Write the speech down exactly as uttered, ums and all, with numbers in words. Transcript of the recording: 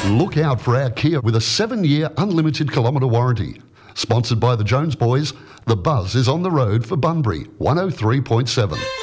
Look out for our Kia with a seven-year unlimited kilometre warranty. Sponsored by the Jones Boys, the buzz is on the road for Bunbury, one oh three point seven.